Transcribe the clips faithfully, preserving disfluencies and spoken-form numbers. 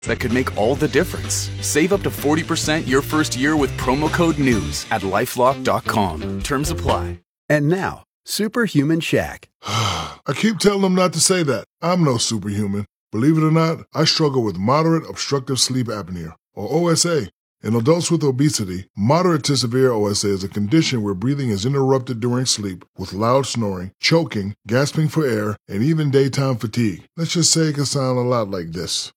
that could make all the difference. Save up to forty percent your first year with promo code NEWS at LifeLock dot com. Terms apply. And now, Superhuman Shaq. I keep telling them not to say that. I'm no superhuman. Believe it or not, I struggle with moderate obstructive sleep apnea, or O S A. In adults with obesity, moderate to severe O S A is a condition where breathing is interrupted during sleep with loud snoring, choking, gasping for air, and even daytime fatigue. Let's just say it can sound a lot like this.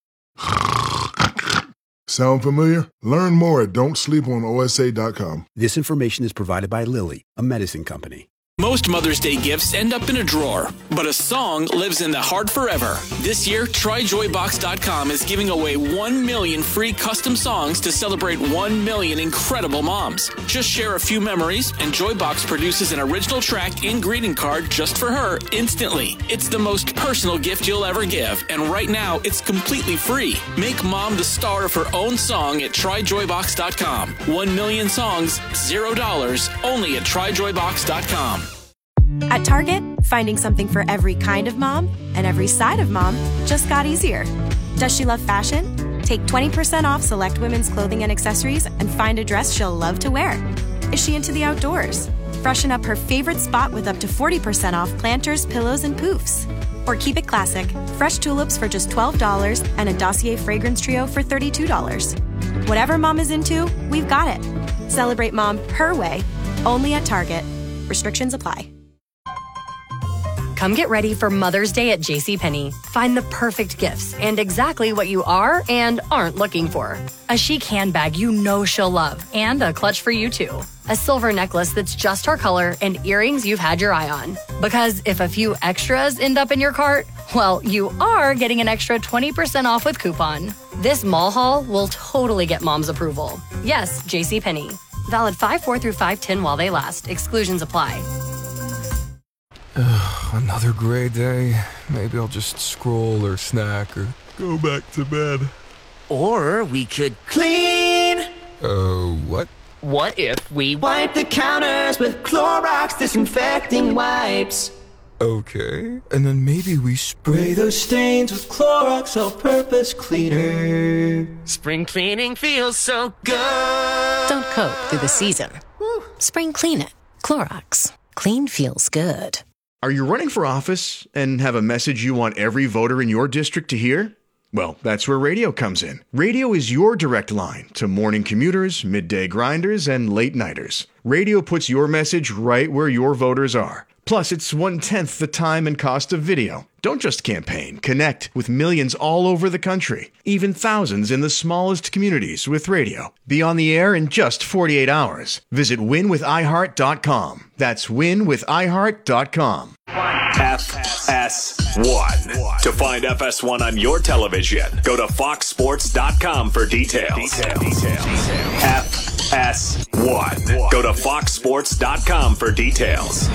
Sound familiar? Learn more at don't sleep on O S A dot com. This information is provided by Lilly, a medicine company. Most Mother's Day gifts end up in a drawer, but a song lives in the heart forever. This year, try joy box dot com is giving away one million free custom songs to celebrate one million incredible moms. Just share a few memories, and Joybox produces an original track and greeting card just for her instantly. It's the most personal gift you'll ever give, and right now, it's completely free. Make mom the star of her own song at try joy box dot com. One million songs, zero dollars, only at try joy box dot com. At Target, finding something for every kind of mom and every side of mom just got easier. Does she love fashion? Take twenty percent off select women's clothing and accessories and find a dress she'll love to wear. Is she into the outdoors? Freshen up her favorite spot with up to forty percent off planters, pillows, and poofs. Or keep it classic, fresh tulips for just twelve dollars and a Dossier fragrance trio for thirty-two dollars. Whatever mom is into, we've got it. Celebrate mom her way, only at Target. Restrictions apply. Come get ready for Mother's Day at JCPenney. Find the perfect gifts and exactly what you are and aren't looking for. A chic handbag you know she'll love, and a clutch for you too. A silver necklace that's just her color, and earrings you've had your eye on. Because if a few extras end up in your cart, well, you are getting an extra twenty percent off with coupon. This mall haul will totally get mom's approval. Yes, JCPenney. Valid five four through five ten while they last. Exclusions apply. Ugh, another gray day. Maybe I'll just scroll or snack or go back to bed. Or we could clean. Uh, what? What if we wipe the counters with Clorox disinfecting wipes? Okay, and then maybe we spray those stains with Clorox all-purpose cleaner. Spring cleaning feels so good. Don't cope through the season. Woo. Spring clean it. Clorox. Clean feels good. Are you running for office and have a message you want every voter in your district to hear? Well, that's where radio comes in. Radio is your direct line to morning commuters, midday grinders, and late nighters. Radio puts your message right where your voters are. Plus, it's one-tenth the time and cost of video. Don't just campaign. Connect with millions all over the country, even thousands in the smallest communities with radio. Be on the air in just forty-eight hours. Visit win with i heart dot com. That's win with i heart dot com. F S one. To find F S one on your television, go to fox sports dot com for details. Detail. Detail. F S one. Go to fox sports dot com for details.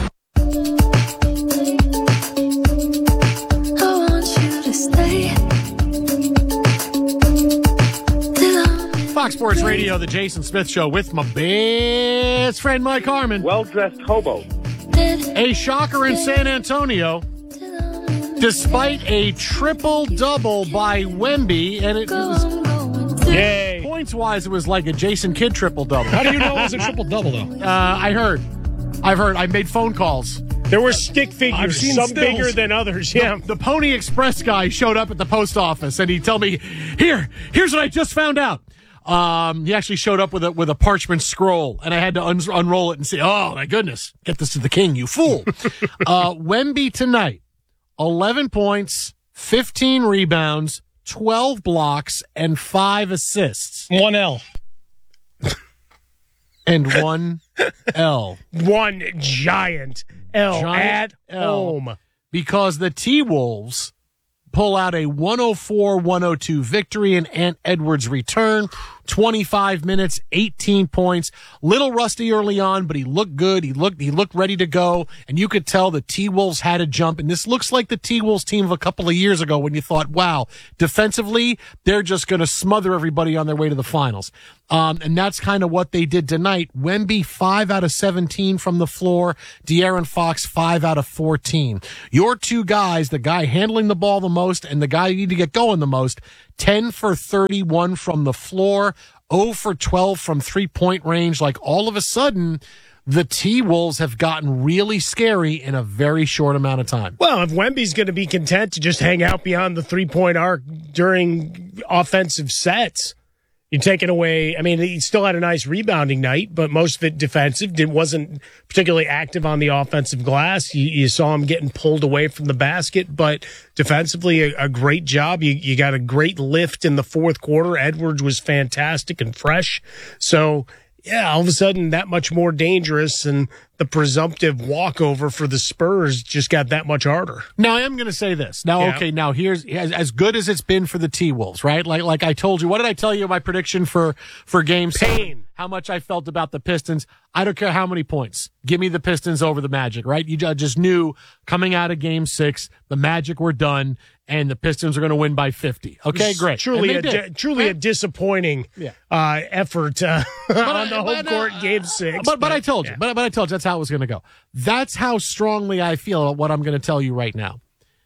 Fox Sports Radio, the Jason Smith Show with my best friend Mike Harmon. Well-dressed hobo. A shocker in San Antonio. Despite a triple-double by Wemby, and it was... Yay. Points-wise, it was like a Jason Kidd triple-double. How do you know it was a triple-double, though? Uh, I heard. I've heard. I made phone calls. There were stick figures, I've seen some stills. bigger than others, yeah. The, the Pony Express guy showed up at the post office, and he told me, here, here's what I just found out. Um, he actually showed up with a with a parchment scroll, and I had to un- unroll it and say, oh, my goodness, get this to the king, you fool. uh, Wemby tonight, eleven points, fifteen rebounds, twelve blocks, and five assists. One L. And one L. One giant L Giant at L. home. Because the T-Wolves pull out a one oh four one oh two victory in Ant Edwards' return. twenty-five minutes, eighteen points. Little rusty early on, but he looked good. He looked he looked ready to go, and you could tell the T-Wolves had a jump. And this looks like the T-Wolves team of a couple of years ago when you thought, wow, defensively, they're just going to smother everybody on their way to the finals. Um, and that's kind of what they did tonight. Wemby, five out of seventeen from the floor. De'Aaron Fox, five out of fourteen. Your two guys, the guy handling the ball the most and the guy you need to get going the most, ten for thirty-one from the floor, zero for twelve from three-point range. Like, all of a sudden, the T-Wolves have gotten really scary in a very short amount of time. Well, if Wemby's going to be content to just hang out beyond the three-point arc during offensive sets, you're taking away, I mean, he still had a nice rebounding night, but most of it defensive. It wasn't particularly active on the offensive glass. You, you saw him getting pulled away from the basket, but defensively, a, a great job. You, you got a great lift in the fourth quarter. Edwards was fantastic and fresh. So, yeah, all of a sudden, that much more dangerous, and the presumptive walkover for the Spurs just got that much harder. Now, I am going to say this. Now, Yeah. okay, now here's as, as good as it's been for the T-Wolves, right? Like like I told you, what did I tell you my prediction for, for game seven? Pain. How much I felt about the Pistons. I don't care how many points. Give me the Pistons over the Magic, right? You ju- just knew coming out of game six, the Magic were done, and the Pistons are going to win by fifty. Okay, It's great. Truly, And a they di- did. truly a disappointing Yeah. uh, effort uh, on I- the home but, uh, court in game six. But, but I told you, yeah. but, but I told you that's how it was going to go. That's how strongly I feel about what I'm going to tell you right now.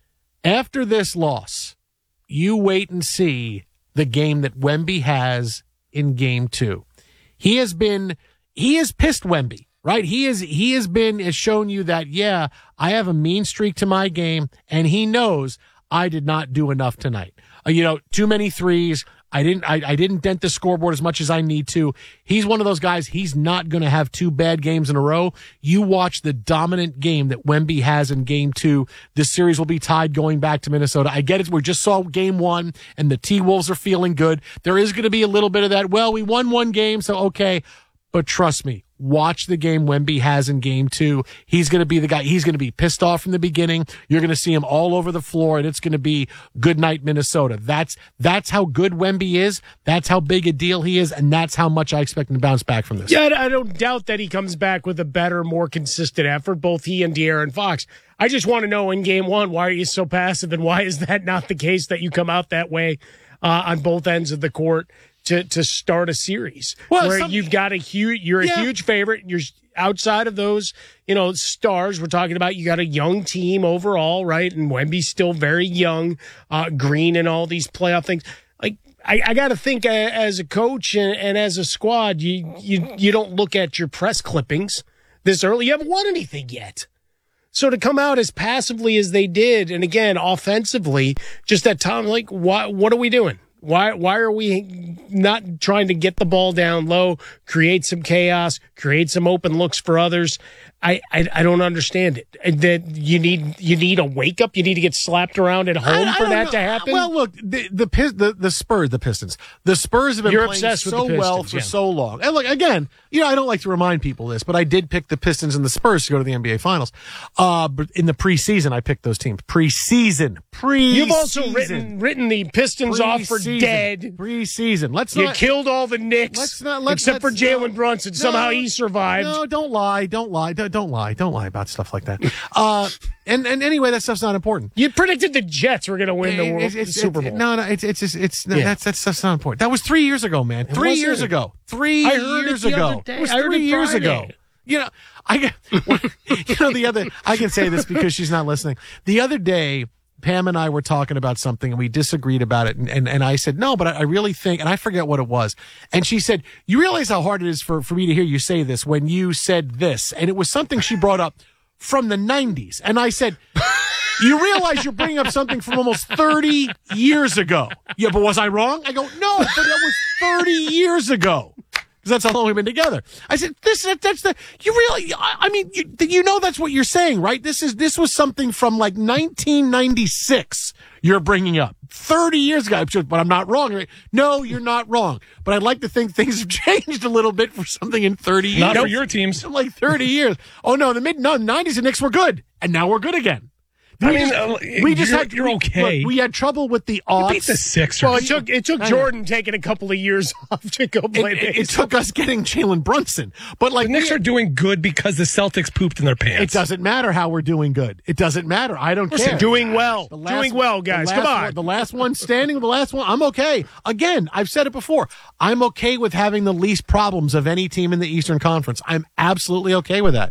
After this loss, you wait and see the game that Wemby has in game two. He has been, he has pissed Wemby, right? He is, he has been, has shown you that, yeah, I have a mean streak to my game, and he knows I did not do enough tonight. Uh, you know, too many threes. I didn't, I, I didn't dent the scoreboard as much as I need to. He's one of those guys. He's not going to have two bad games in a row. You watch the dominant game that Wemby has in game two. This series will be tied going back to Minnesota. I get it. We just saw game one and the T-Wolves are feeling good. There is going to be a little bit of that. Well, we won one game, so okay. But trust me, watch the game Wemby has in game two. He's going to be the guy. He's going to be pissed off from the beginning. You're going to see him all over the floor, and it's going to be good night, Minnesota. That's that's how good Wemby is. That's how big a deal he is, and that's how much I expect him to bounce back from this. Yeah, I don't doubt that he comes back with a better, more consistent effort, both he and De'Aaron Fox. I just want to know in game one, why are you so passive, and why is that not the case that you come out that way uh, on both ends of the court to to start a series Well, where some- you've got a huge, you're a Yeah. huge favorite. You're outside of those, you know, stars we're talking about. You got a young team overall, right? And Wemby's still very young, uh, Green and all these playoff things. Like, I, I got to think uh, as a coach and, and as a squad, you, you, you don't look at your press clippings this early. You haven't won anything yet. So to come out as passively as they did, and again, offensively, just that time, like, what, what are we doing? Why why are we not trying to get the ball down low, create some chaos, create some open looks for others? I, I, I don't understand it. And that you need you need a wake up. You need to get slapped around at home I- I for don't that know. to happen. Well, look, the the Pis- the, the Spurs, the Pistons, the Spurs have been You're playing obsessed with so the well Pistons, for yeah. so long. And look, again, you know, I don't like to remind people this, but I did pick the Pistons and the Spurs to go to the N B A Finals. Uh, but in the preseason, I picked those teams. Preseason, preseason. You've also written written the Pistons off for Preseason. dead. Preseason. Let's You not killed all the Knicks, Let's not, let's, except for let's Jalen not- Brunson. Somehow No, he survived. No, don't lie. Don't lie. Don't, don't lie. Don't lie about stuff like that. Uh, and, and anyway, that stuff's not important. You predicted the Jets were going to win the, world, It's- it's- the Super it's- Bowl. No, no, it's it's just, it's no, Yeah. that's that's stuff's not important. That was three years ago, man. Three was years it? ago. Three I heard it years the ago. other day. It was I heard three it years Friday. ago. You know, I get, you know the other. I can say this because she's not listening. The other day, Pam and I were talking about something and we disagreed about it. And, and, and I said, no, but I, I really think, and I forget what it was. And she said, you realize how hard it is for, for me to hear you say this when you said this. And it was something she brought up from the nineties. And I said, you realize you're bringing up something from almost thirty years ago. Yeah, but was I wrong? I go, no, but that was thirty years ago. Because that's how long we've been together. I said, "This, that's the, you really, I I mean, you, you know that's what you're saying, right? This is, this was something from like nineteen ninety-six you're bringing up. thirty years ago. But I'm not wrong, right? No, you're not wrong. But I'd like to think things have changed a little bit for something in thirty years. Not for your teams. Like thirty years. Oh, no, the mid no, nineties, the Knicks were good. And now we're good again. I We mean, just, uh, we just you're- had, you're we- okay. look, we had trouble with the odds. beat the Sixers. Well, it took it took I know. Jordan taking a couple of years off to go play It, it, it baseball. took us getting Jalen Brunson, but like The Knicks we- are doing good because the Celtics pooped in their pants. It doesn't matter how we're doing good. It doesn't matter. I don't Listen, care. doing well, The last- doing well, the guys. last Come on. one- the last one standing, the last one. I'm okay. Again, I've said it before. I'm okay with having the least problems of any team in the Eastern Conference. I'm absolutely okay with that.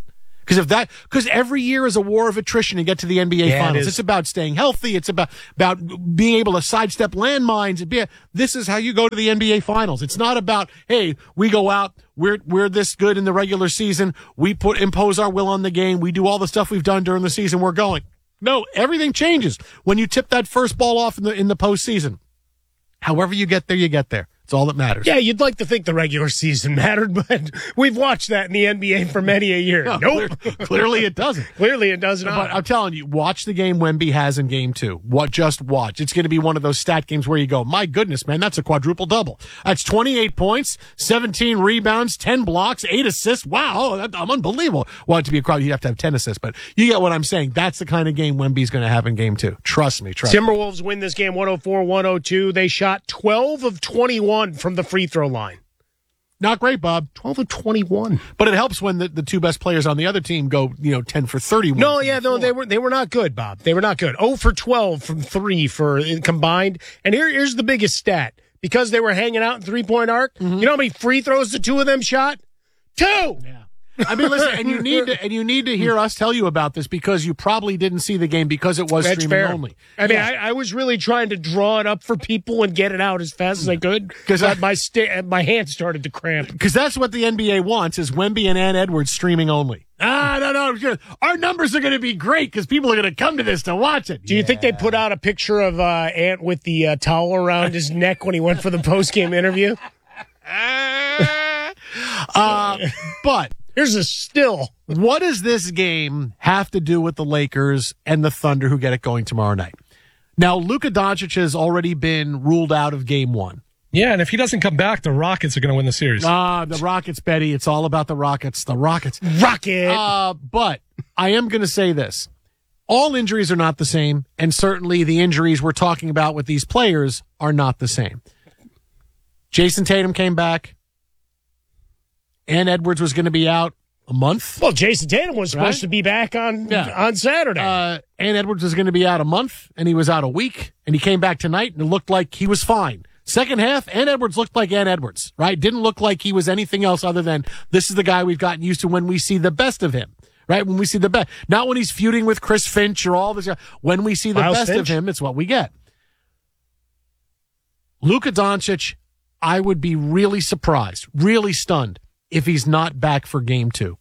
Because if that, because every year is a war of attrition to get to the N B A Yeah, it Finals. is. It's about staying healthy. It's about about being able to sidestep landmines. It'd be a- This is how you go to the N B A Finals. It's not about, hey, we go out, we're we're this good in the regular season. We put impose our will on the game. We do all the stuff we've done during the season. We're going. No, everything changes when you tip that first ball off in the in the postseason. However you get there, you get there. It's all that matters. Yeah, you'd like to think the regular season mattered, but we've watched that in the N B A for many a year. No, nope. clear- clearly it doesn't. Clearly it does not. But I'm telling you, watch the game Wemby has in game two. What? Just watch. It's going to be one of those stat games where you go, my goodness, man, that's a quadruple double. That's twenty-eight points, seventeen rebounds, ten blocks, eight assists. Wow, that, I'm unbelievable. Well, to be a crowd, you'd have to have ten assists, but you get what I'm saying. That's the kind of game Wemby's going to have in game two. Trust me, trust me. Timberwolves win this game one oh four one oh two. They shot twelve of twenty-one from the free throw line. Not great, Bob. twelve of twenty-one. But it helps when the, the two best players on the other team go, you know, ten for thirty-one. No, yeah, no, they were they were not good, Bob. They were not good. oh for twelve from three for combined. And here, here's the biggest stat. Because they were hanging out in three-point arc, Mm-hmm. you know how many free throws the two of them shot? Two! Yeah. I mean, listen, and you need to and you need to hear us tell you about this because you probably didn't see the game because it was That's streaming fair. only. I mean, Yeah. I, I was really trying to draw it up for people and get it out as fast as I could because my sta- my hand started to cramp. Because that's what the N B A wants is Wemby and Ann Edwards streaming only. Ah, no, no. Our numbers are going to be great because people are going to come to this to watch it. Do you think they put out a picture of uh, Ant with the uh, towel around his neck when he went for the post-game interview? Uh, but here's a still. What does this game have to do with the Lakers and the Thunder who get it going tomorrow night? Now, Luka Doncic has already been ruled out of game one. Yeah, and if he doesn't come back, the Rockets are going to win the series. Ah, the Rockets, Betty. It's all about the Rockets. The Rockets. Rocket. Uh, but I am going to say this. All injuries are not the same, and certainly the injuries we're talking about with these players are not the same. Jason Tatum came back. Ann Edwards was going to be out a month. Well, Jason Tatum was supposed Right? to be back on Yeah. on Saturday. Uh, Ann Edwards was going to be out a month, and he was out a week, and he came back tonight, and it looked like he was fine. Second half, Ann Edwards looked like Ann Edwards, right? Didn't look like he was anything else other than this is the guy we've gotten used to when we see the best of him, right? When we see the best. Not when he's feuding with Chris Finch or all this. When we see the Miles best Finch? of him, it's what we get. Luka Doncic, I would be really surprised, really stunned if he's not back for game two.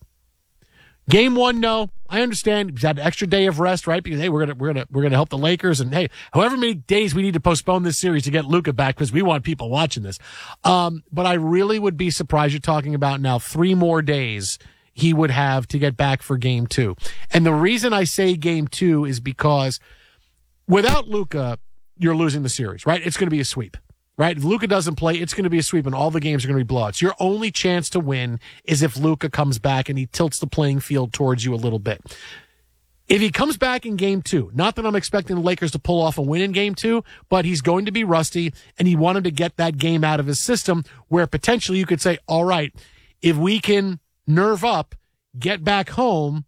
Game one, no. I understand he's had an extra day of rest, right? Because hey, we're gonna we're gonna we're gonna help the Lakers, and hey, however many days we need to postpone this series to get Luka back because we want people watching this. Um, but I really would be surprised. You're talking about now three more days he would have to get back for game two, and the reason I say game two is because without Luka, you're losing the series, right? It's going to be a sweep. Right? If Luka doesn't play, it's going to be a sweep, and all the games are going to be blowouts. Your only chance to win is if Luka comes back and he tilts the playing field towards you a little bit. If he comes back in game two, not that I'm expecting the Lakers to pull off a win in game two, but he's going to be rusty, and you want him to get that game out of his system where potentially you could say, all right, if we can nerve up, get back home,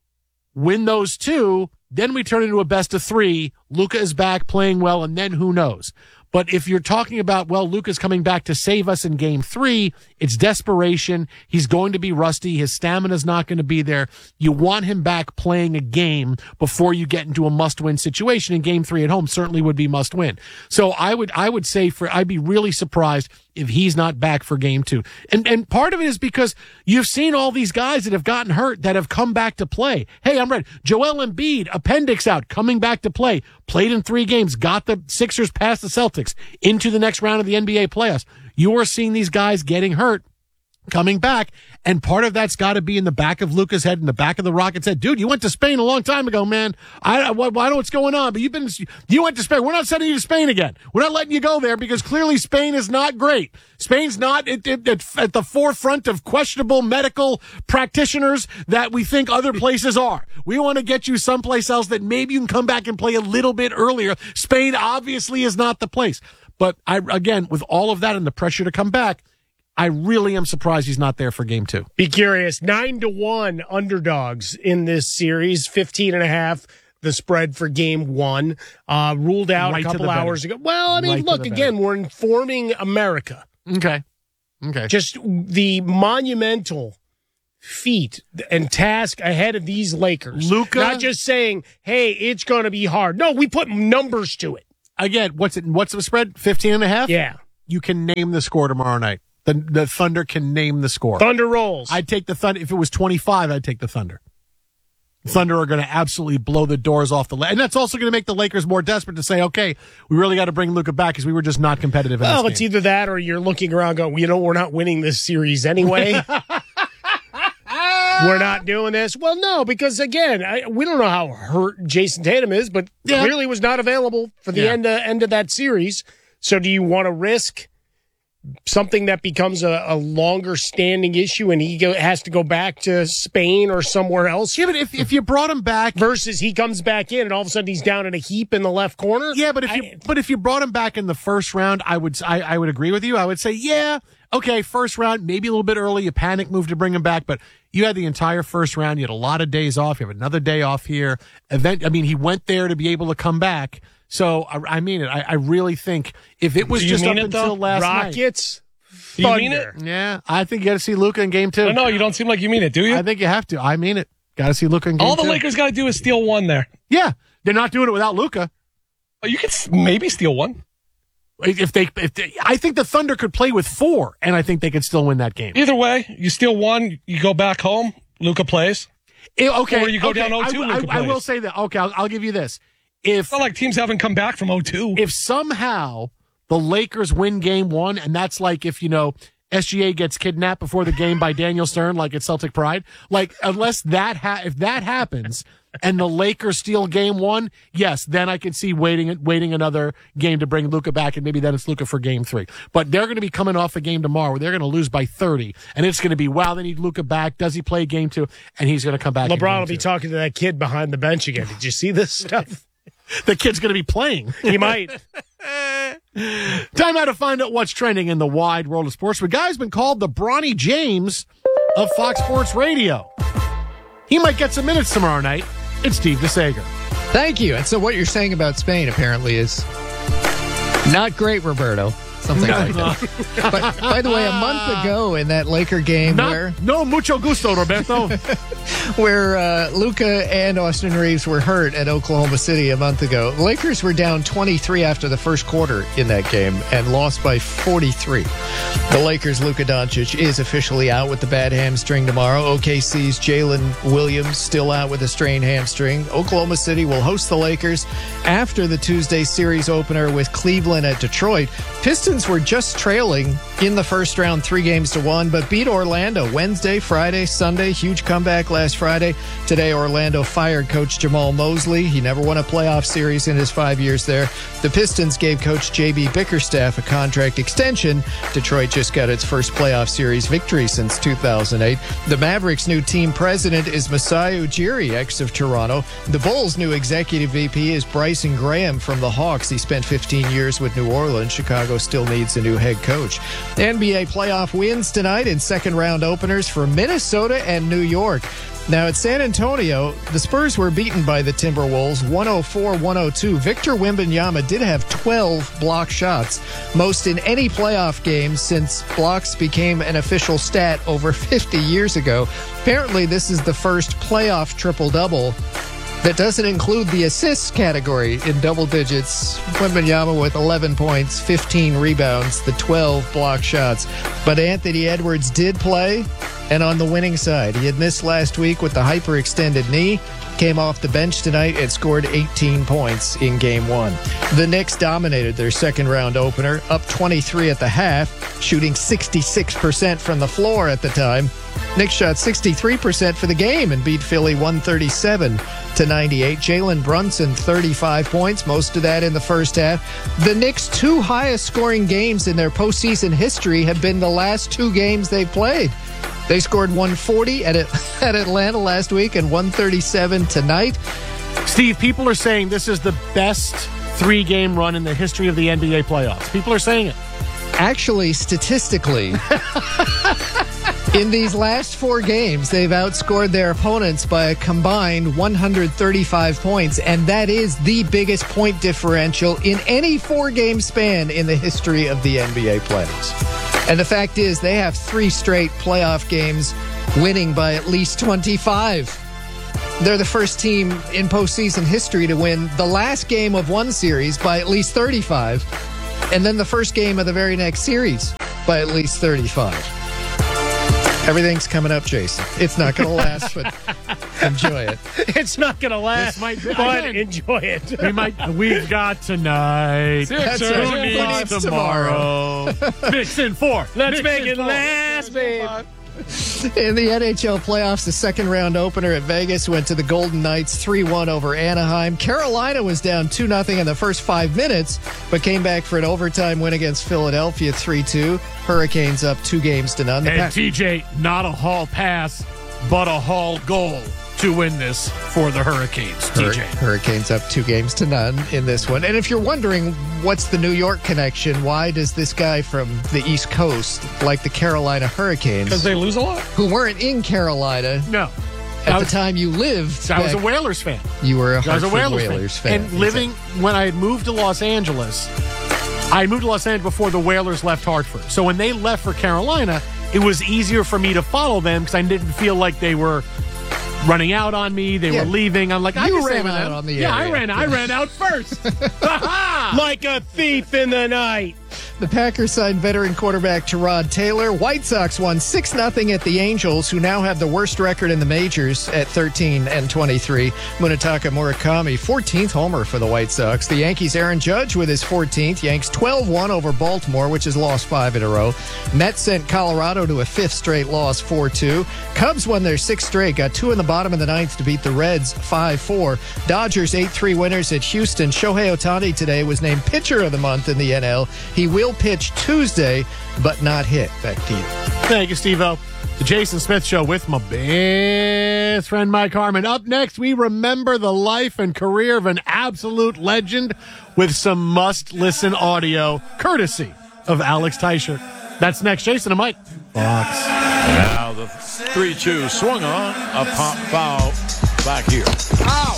win those two, then we turn into a best of three. Luka is back playing well, and then who knows? But if you're talking about, well, Luka's coming back to save us in game three, it's desperation. He's going to be rusty. His stamina's not going to be there. You want him back playing a game before you get into a must-win situation. And game three at home certainly would be must-win. So I would, I would say for, I'd be really surprised if he's not back for game two. And, and part of it is because you've seen all these guys that have gotten hurt that have come back to play. Hey, I'm ready. Joel Embiid, appendix out, coming back to play. Played in three games, got the Sixers past the Celtics into the next round of the N B A playoffs. You are seeing these guys getting hurt, coming back, and part of that's got to be in the back of Luka's head, in the back of the Rockets' head. Dude, you went to Spain a long time ago, man. I, I, I don't know what's going on, but you've been, you went to Spain. We're not sending you to Spain again. We're not letting you go there because clearly Spain is not great. Spain's not at, at, at the forefront of questionable medical practitioners that we think other places are. We want to get you someplace else that maybe you can come back and play a little bit earlier. Spain obviously is not the place. But I, again, with all of that and the pressure to come back, I really am surprised he's not there for game two. Be curious. Nine to one underdogs in this series, fifteen and a half. The spread for game one, uh, ruled out Right a to couple the betting. hours ago. Well, I mean, Right to look, the again, betting. we're informing America. Okay. Okay. Just the monumental feat and task ahead of these Lakers. Luka, not just saying, hey, it's going to be hard. No, we put numbers to it. Again, what's it? What's the spread? fifteen and a half? Yeah. You can name the score tomorrow night. The the Thunder can name the score. Thunder rolls. I'd take the Thunder. If it was twenty-five, I'd take the Thunder. Thunder are going to absolutely blow the doors off the Lakers. And that's also going to make the Lakers more desperate to say, okay, we really got to bring Luka back because we were just not competitive in well, this it's game. either that or you're looking around going, you know, we're not winning this series anyway. We're not doing this. Well, no, because, again, I, we don't know how hurt Jason Tatum is, but yeah. clearly was not available for the yeah. end, of, end of that series. So do you want to risk something that becomes a, a longer standing issue and he go, has to go back to Spain or somewhere else? Yeah, but if, if you brought him back versus he comes back in and all of a sudden he's down in a heap in the left corner. Yeah, but if you I, but if you brought him back in the first round, I would I, I would agree with you. I would say, yeah, okay, first round, maybe a little bit early, you panic move to bring him back, but you had the entire first round, you had a lot of days off, you have another day off here. Event I mean, he went there to be able to come back. So I, I mean it. I, I really think if it was just up it, until though? last Rockets, night. Do you mean it? Yeah, I think you got to see Luka in game two. No, no, you don't seem like you mean it, do you? I think you have to. I mean it. Got to see Luka in game two. All the two. Lakers got to do is steal one there. Yeah, they're not doing it without Luka. You could maybe steal one. If they, if they, I think the Thunder could play with four, and I think they could still win that game. Either way, you steal one, you go back home, Luka plays. It, okay, or you go okay, down oh two, I, Luka I, I plays. will say that. Okay, I'll, I'll give you this. If it's not like teams haven't come back from oh two. If somehow the Lakers win game one, and that's like if, you know, S G A gets kidnapped before the game by Daniel Stern, like at Celtic Pride, like unless that ha- if that happens and the Lakers steal game one, yes, then I can see waiting waiting another game to bring Luka back, and maybe then it's Luka for game three. But they're going to be coming off a game tomorrow where they're going to lose by thirty, and it's going to be, wow, they need Luka back. Does he play game two? And he's going to come back. LeBron will be talking to that kid behind the bench again. Did you see this stuff? The kid's going to be playing. He might. Time now to find out what's trending in the wide world of sports. The guy's been called the Bronny James of Fox Sports Radio. He might get some minutes tomorrow night. It's Steve DeSager. Thank you. And so what you're saying about Spain apparently is not great, Roberto. Something like that. But by the way, a month ago in that Laker game Not, where... No mucho gusto, Roberto. where uh, Luka and Austin Reeves were hurt at Oklahoma City a month ago. The Lakers were down twenty-three after the first quarter in that game and lost by forty-three. The Lakers' Luka Doncic is officially out with the bad hamstring tomorrow. O K C's Jalen Williams still out with a strained hamstring. Oklahoma City will host the Lakers after the Tuesday series opener with Cleveland at Detroit. Pistons were just trailing in the first round three games to one, but beat Orlando Wednesday, Friday, Sunday. Huge comeback last Friday. Today, Orlando fired Coach Jamal Mosley. He never won a playoff series in his five years there. The Pistons gave Coach J B Bickerstaff a contract extension. Detroit just got its first playoff series victory since two thousand eight. The Mavericks' new team president is Masai Ujiri, ex of Toronto. The Bulls' new executive V P is Bryson Graham from the Hawks. He spent fifteen years with New Orleans. Chicago still needs a new head coach. The N B A playoff wins tonight in second round openers for Minnesota and New York. Now at San Antonio, the Spurs were beaten by the Timberwolves one oh four one oh two. Victor Wembanyama did have twelve block shots, most in any playoff game since blocks became an official stat over fifty years ago. Apparently, this is the first playoff triple-double that doesn't include the assists category in double digits. Wembanyama with eleven points, fifteen rebounds, the twelve block shots. But Anthony Edwards did play, and on the winning side. He had missed last week with the hyperextended knee, came off the bench tonight and scored eighteen points in game one. The Knicks dominated their second round opener, up twenty-three at the half, shooting sixty-six percent from the floor at the time. Knicks shot sixty-three percent for the game and beat Philly one thirty-seven to ninety-eight. Jalen Brunson, thirty-five points, most of that in the first half. The Knicks' two highest scoring games in their postseason history have been the last two games they've played. They scored one forty at at Atlanta last week and one thirty-seven tonight. Steve, people are saying this is the best three-game run in the history of the N B A playoffs. People are saying it. Actually, statistically, in these last four games, they've outscored their opponents by a combined one hundred thirty-five points, and that is the biggest point differential in any four-game span in the history of the N B A playoffs. And the fact is, they have three straight playoff games winning by at least twenty-five. They're the first team in postseason history to win the last game of one series by at least thirty-five, and then the first game of the very next series by at least thirty-five. Everything's coming up, Jason. It's not going to last, but enjoy it. It's not going to last, might be, but again, enjoy it. We might. We've got tonight. That's Who right. needs Who needs tomorrow? Vixen four. Let's Vixen make it four. last, babe. In the N H L playoffs, the second round opener at Vegas went to the Golden Knights three one over Anaheim. Carolina was down two nothing in the first five minutes, but came back for an overtime win against Philadelphia three two. Hurricanes up two games to none. The And Pack- T J, not a Hall pass, but a Hall goal to win this for the Hurricanes. T J. Hur- Hurricanes up two games to none in this one. And if you're wondering what's the New York connection, why does this guy from the East Coast like the Carolina Hurricanes? Because they lose a lot. Who weren't in Carolina No. at I the was- time you lived. I was a back- Whalers fan. You were a I was a Hartford Whalers, Whalers fan. fan. And living, when I had moved to Los Angeles, I moved to Los Angeles before the Whalers left Hartford. So when they left for Carolina, it was easier for me to follow them because I didn't feel like they were running out on me. They Yeah. were leaving. I'm like, I You can stay ran with out them. on the Yeah, I area. ran. I ran out first. Like a thief in the night. The Packers signed veteran quarterback Tyrod Taylor. White Sox won six nothing at the Angels, who now have the worst record in the majors at thirteen and twenty-three. Munetaka Murakami, fourteenth homer for the White Sox. The Yankees' Aaron Judge with his fourteenth. Yanks twelve one over Baltimore, which has lost five in a row. Mets sent Colorado to a fifth straight loss, four two. Cubs won their sixth straight, got two in the bottom of the ninth to beat the Reds, five four. Dodgers eight three winners at Houston. Shohei Ohtani today was named Pitcher of the Month in the N L. He will pitch Tuesday, but not hit. Back to you. Thank you, Steve-O. The Jason Smith Show with my best friend, Mike Harmon. Up next, we remember the life and career of an absolute legend with some must-listen audio, courtesy of Alex Teicher. That's next. Jason and Mike. Fox. Now the three two swung on, a pop foul back here. Ow!